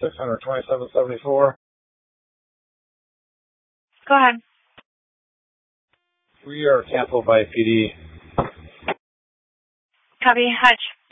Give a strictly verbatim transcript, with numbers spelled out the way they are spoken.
six hundred twenty-seven seventy-four. Go ahead. We are canceled by P D. Copy, Hutch.